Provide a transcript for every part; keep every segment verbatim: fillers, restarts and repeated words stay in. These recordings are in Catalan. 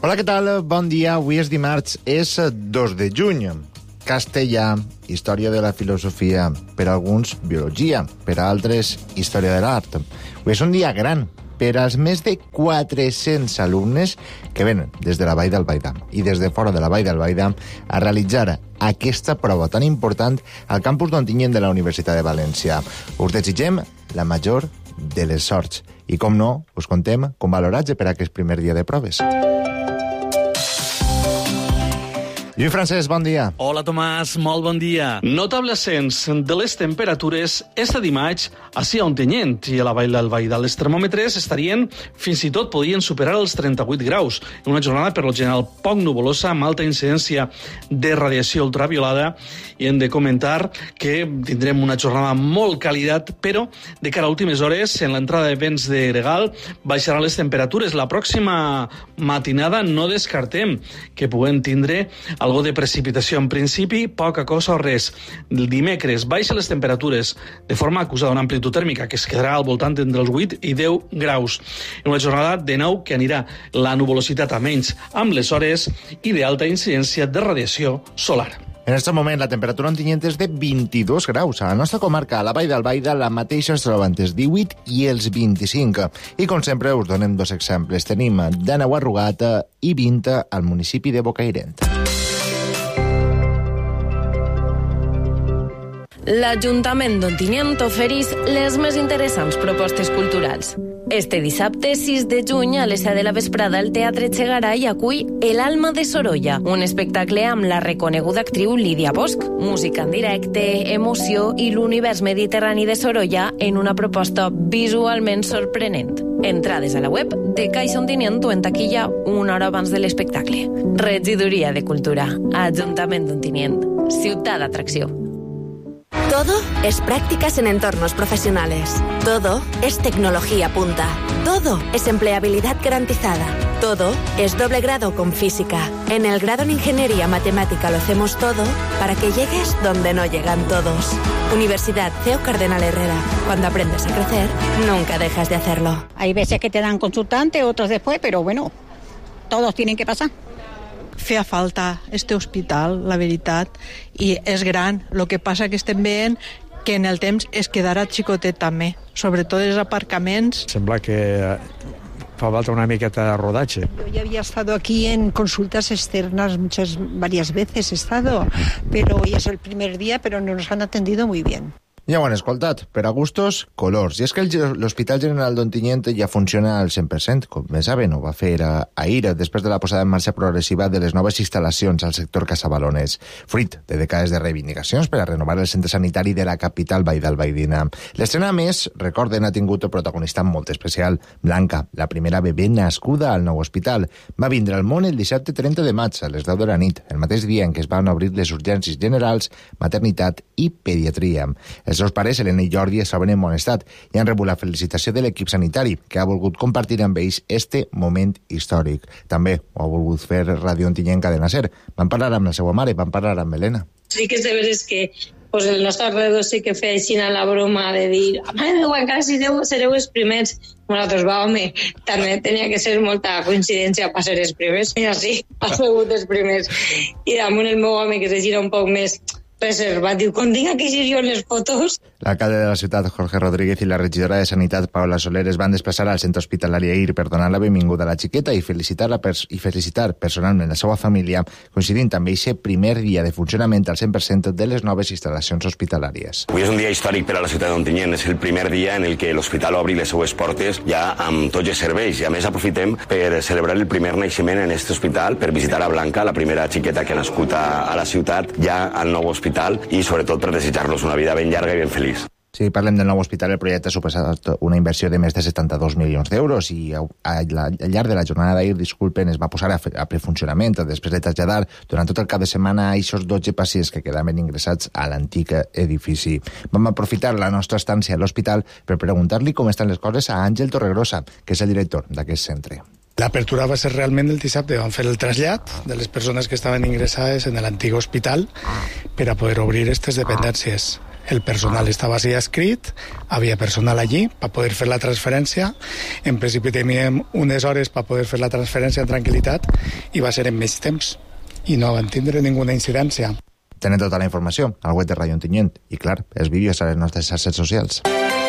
Hola, què tal? Bon dia. Avui és dimarts, és dos de juny. Castellà, història de la filosofia, per alguns biologia, per altres història de l'art. Avui és un dia gran per als més de quatre-cents alumnes que venen des de la Vall d'Albaida i des de fora de la Vall d'Albaida a realitzar aquesta prova tan important al campus d'Ontinyent de la Universitat de València. Us desitgem la major de les sorts i, com no, us contem com valoratge per aquest primer dia de proves. Lluís Francesc, bon dia. Hola, Tomàs, molt bon dia. Notable ascens de les temperatures este dimarts ací a Ontinyent i a la Vall d'Albaida. Els termòmetres estarien, fins i tot podien superar els trenta-vuit graus. Una jornada, per lo general, poc nuvolosa, amb alta incidència de radiació ultraviolada, i hem de comentar que tindrem una jornada molt càlida, però de cara a últimes hores, en l'entrada de vents de gregal, baixaran les temperatures. La pròxima matinada no descartem que puguem tindre algo de precipitació. En principi, poca cosa o res. El dimecres baixa les temperatures de forma acusada d'una amplitud tèrmica que es quedarà al voltant entre els vuit i deu graus. En una jornada, de nou, que anirà la nuvolositat a menys amb les hores i d'alta incidència de radiació solar. En aquest moment, la temperatura a Ontinyent és de vint-i-dos graus. A la nostra comarca, a la Vall d'Albaida, la mateixa es troba entre els divuit i els vint-i-cinc. I, com sempre, us donem dos exemples. Tenim dènou a Rugat i vint al municipi de Bocairent. L'Ajuntament d'Ontinyent ofereix les més interessants propostes culturals. Este dissabte, sis de juny, a les set de la vesprada, el Teatre Chegaray acull El alma de Sorolla, un espectacle amb la reconeguda actriu Lídia Bosch, música en directe, emoció i l'univers mediterrani de Sorolla en una proposta visualment sorprenent. Entrades a la web de Caixa Ontinyent o en taquilla una hora abans de l'espectacle. Regidoria de Cultura, Ajuntament d'Ontinyent, ciutat d'atracció. Todo es prácticas en entornos profesionales. Todo es tecnología punta. Todo es empleabilidad garantizada. Todo es doble grado con física. En el grado en Ingeniería Matemática lo hacemos todo para que llegues donde no llegan todos. Universidad C E U Cardenal Herrera. Cuando aprendes a crecer, nunca dejas de hacerlo. Hay veces que te dan consultante, otros después, pero bueno, todos tienen que pasar. Feia falta este hospital, la veritat, i és gran. El que passa que estem veient que en el temps es quedarà xicotet també, sobretot els aparcaments. Sembla que fa falta una miqueta de rodatge. Yo ya había estado aquí en consultas externas muchas, varias veces he estado, pero hoy es el primer día, pero nos han atendido muy bien. Ja ho han escoltat. Per a gustos, colors. I és que l'Hospital General d'Ontinyent ja funciona al cent per cent, com bé saben, ho va fer ahir, després de la posada en marxa progressiva de les noves instal·lacions al sector Casabalones, fruit de dècades de reivindicacions per a renovar el centre sanitari de la capital vall d'albaidina. L'estrena, a més, recorden, ha tingut un protagonista molt especial. Blanca, la primera bebè nascuda al nou hospital. Va vindre al món el dissabte trenta de maig, a les deu de la nit, el mateix dia en què es van obrir les urgències generals, maternitat i pediatria. Els seus pares, Helena i Jordi, es troben en bon estat i han rebut la felicitació de l'equip sanitari, que ha volgut compartir amb ells este moment històric. També ho ha volgut fer Ràdio Ontinyent Cadena Ser. Van parlar amb la seva mare, van parlar amb Helena. Sí que és de veres que pues, el nostre alrededor sí que feia així la broma de dir mare meva, encara si deu, sereu els primers. Nosaltres, va, home, també tenia que ser molta coincidència per ser els primers. Mira, sí, ha sigut els primers. I damunt el meu home, que se gira un poc més reservat, diu, com tinc que ser jo en les fotos. L'alcalde de la ciutat, Jorge Rodríguez, i la regidora de Sanitat, Paula Soler, es van desplaçar al centre hospitalari ahir per donar la benvinguda a la xiqueta i felicitar-la pers i felicitar personalment la seva família, coincidint també aquest primer dia de funcionament al cent per cent de les noves instal·lacions hospitalàries. Avui és un dia històric per a la ciutat d'Ontinyent. És el primer dia en el que l'hospital obri les seues portes ja amb tots els serveis. I a més aprofitem per celebrar el primer naixement en aquest hospital, per visitar a Blanca, la primera xiqueta que ha nascut a, a la ciutat, ja al nou hospital, i sobretot per desitjar-los una vida ben llarga i ben feliç. Si parlem del nou hospital, el projecte ha suposat una inversió de més de setanta-dos milions d'euros i al llarg de la jornada d'ahir, disculpen, es va posar a prefuncionament després de traslladar durant tot el cap de setmana a aquests dotze pacients que quedaven ingressats a l'antic edifici. Vam aprofitar la nostra estància a l'hospital per preguntar-li com estan les coses a Àngel Torregrosa, que és el director d'aquest centre. L'apertura va ser realment el dissabte. Vam fer el trasllat de les persones que estaven ingressades en l'antic hospital per a poder obrir aquestes dependències. El personal estava així escrit, havia personal allí per poder fer la transferència. En principi teníem unes hores per poder fer la transferència en tranquil·litat i va ser en més temps i no van tindre ninguna incidència. Tenen tota la informació al web de Ràdio Ontinyent i, clar, els vídeos a les nostres xarxes socials.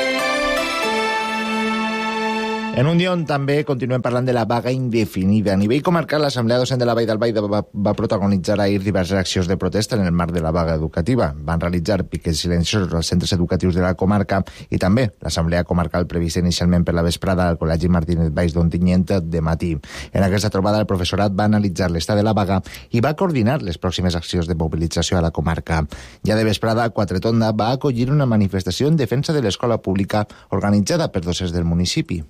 En un dia on també continuem parlant de la vaga indefinida. A nivell comarcal, l'Assemblea Docent de la Vall d'Albaida va, va protagonitzar ahir diverses accions de protesta en el marc de la vaga educativa. Van realitzar piquets silenciosos als centres educatius de la comarca i també l'Assemblea Comarcal prevista inicialment per la vesprada al Col·legi Martínez Valls d'Ontinyent de matí. En aquesta trobada, el professorat va analitzar l'estat de la vaga i va coordinar les pròximes accions de mobilització a la comarca. Ja de vesprada, Quatretonda va acollir una manifestació en defensa de l'escola pública organitzada per docents del municipi.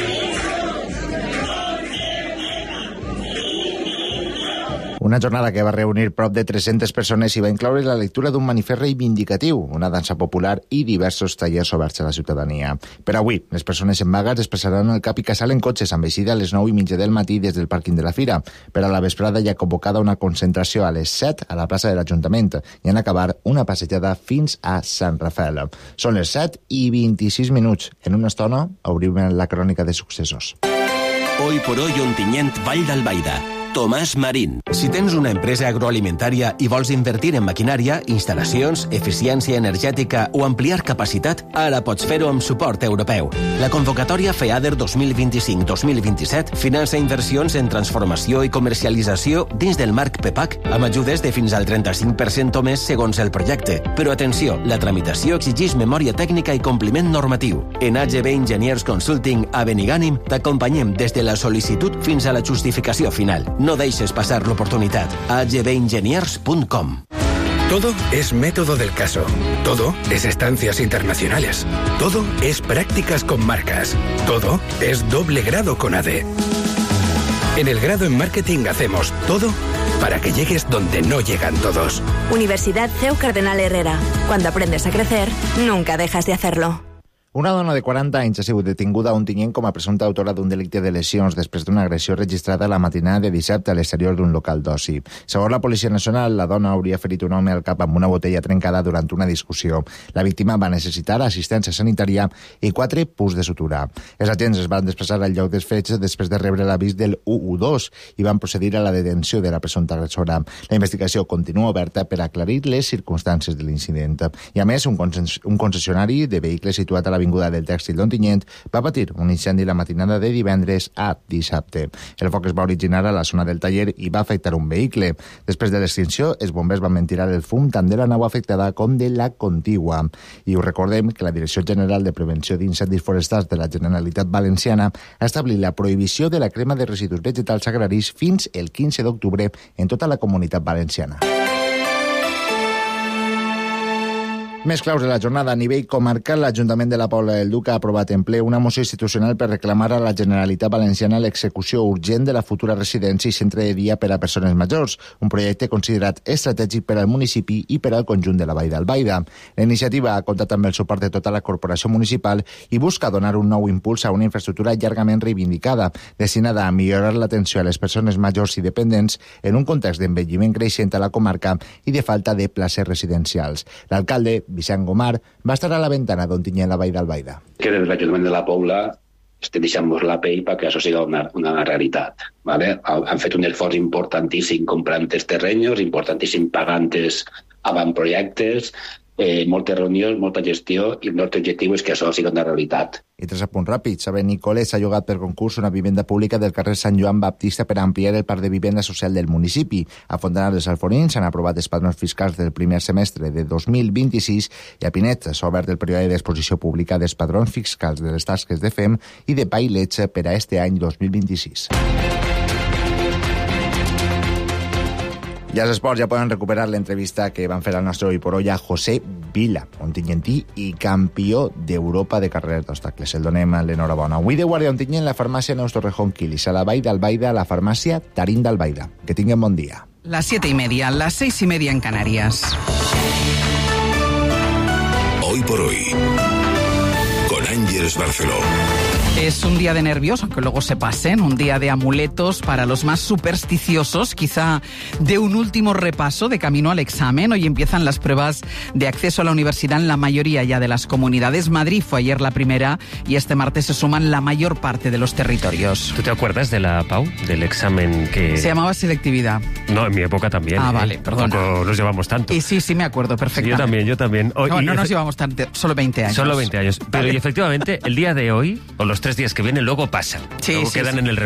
Una jornada que va reunir prop de tres-centes persones i va incloure la lectura d'un manifest reivindicatiu, una dansa popular i diversos tallers oberts a la ciutadania. Per avui, les persones en vaga es desplaçaran al Cap i Casal en cotxes amb eixida a les nou i mitja del matí des del pàrquing de la Fira. Per a la vesprada hi ha convocada una concentració a les set a la plaça de l'Ajuntament i en acabar una passejada fins a Sant Rafael. Són les set i vint-i-sis minuts. En una estona obrim la crònica de successos. Hoy por hoy Ontinyent, Vall d'Albaida. Tomàs Marín. Si tens una empresa agroalimentària i vols invertir en maquinària, instal·lacions, eficiència energètica o ampliar capacitat, ara pots fer-ho amb suport europeu. La convocatòria FEADER dos mil vint-i-cinc dos mil vint-i-set finança inversions en transformació i comercialització dins del marc PEPAC amb ajudes de fins al trenta-cinc per cent o més segons el projecte. Però atenció, la tramitació exigeix memòria tècnica i compliment normatiu. En A G B Engineers Consulting a Benigànim t'acompanyem des de la sol·licitud fins a la justificació final. No deixes pasar l'oportunitat. a g b engineers punt com. Todo es método del caso. Todo es estancias internacionales. Todo es prácticas con marcas. Todo es doble grado con A D. En el grado en marketing hacemos todo para que llegues donde no llegan todos. Universidad C E U Cardenal Herrera. Cuando aprendes a crecer, nunca dejas de hacerlo. Una dona de quaranta anys ha sigut detinguda a Ontinyent com a presumpta autora d'un delicte de lesions després d'una agressió registrada la matinada de dissabte a l'exterior d'un local d'oci. Segons la Policia Nacional, la dona hauria ferit un home al cap amb una botella trencada durant una discussió. La víctima va necessitar assistència sanitària i quatre punts de sutura. Els agents es van desplaçar al lloc dels fets després de rebre l'avís del u u dos i van procedir a la detenció de la presumpta agressora. La investigació continua oberta per aclarir les circumstàncies de l'incident. I a més, un, un concessionari de vehicles situat a l'avinguda del Tèxtil d'Ontinyent va patir un incendi la matinada de divendres a dissabte. El foc es va originar a la zona del taller i va afectar un vehicle. Després de l'extinció, els bombers van ventilar el fum tant de la nau afectada com de la contigua. I us recordem que la Direcció General de Prevenció d'Incendis Forestals de la Generalitat Valenciana ha establit la prohibició de la crema de residus vegetals agraris fins el quinze d'octubre en tota la Comunitat Valenciana. Més claus de la jornada. A nivell comarcal, l'Ajuntament de la Pobla del Duc ha aprovat en ple una moció institucional per reclamar a la Generalitat Valenciana l'execució urgent de la futura residència i centre de dia per a persones majors, un projecte considerat estratègic per al municipi i per al conjunt de la Vall d'Albaida. La iniciativa ha comptat amb el suport de tota la corporació municipal i busca donar un nou impuls a una infraestructura llargament reivindicada, destinada a millorar l'atenció a les persones majors i dependents en un context d'envelliment creixent a la comarca i de falta de places residencials. L'alcalde, Vicent Gomar, va estar a la ventana d'Ontinyent, la Vall d'Albaida. Que des de l'Ajuntament de la Pobla estem deixant-nos la pell perquè això sigui una, una realitat. ¿vale? Han fet un esforç importantíssim comprant els terrenys, importantíssim pagant els avantprojectes, eh, moltes reunions, molta gestió, i el nostre objectiu és que això sigui una realitat. I tres apunts ràpids. A Benicolet s'ha llogat per concurs una vivenda pública del carrer Sant Joan Baptista per ampliar el parc de vivenda social del municipi. A Fontanars dels Alforins s'han aprovat els padrons fiscals del primer semestre de dos mil vint-i-sis i a Pinet s'ha obert el període d'exposició pública dels padrons fiscals de les tasques de F E M i de pa i leche per a este any dos mil vint-i-sis. I als esports ja poden recuperar l'entrevista que van fer al nostre Hoy por Hoy a José Vila, ontinyentí i campió d'Europa de carreres d'obstacles. El donem l'enhorabona. Avui de guàrdia Ontinyent, la farmàcia Neus Torrejón Quilis, a la Vall d'Albaida, la farmàcia Tarín d'Albaida. Que tinguin bon dia. Las siete y media, las seis y media en Canarias. Hoy por Hoy, con Ángeles Barceló. Es un día de nervios, aunque luego se pasen, un día de amuletos para los más supersticiosos, quizá de un último repaso de camino al examen. Hoy empiezan las pruebas de acceso a la universidad en la mayoría ya de las comunidades. Madrid fue ayer la primera y este martes se suman la mayor parte de los territorios. ¿Tú te acuerdas de la Pau, del examen que...? Se llamaba selectividad. No, en mi época también. Ah, ¿eh? vale, perdona. Tampoco nos llevamos tanto. Y sí, sí me acuerdo perfectamente. Sí, yo también, yo también. Hoy, no, no nos efe... llevamos tanto, solo veinte años. Solo veinte años. Pero vale. Y efectivamente, el día de hoy, o los tres días que vienen, luego pasan. Sí, luego sí, quedan sí. en el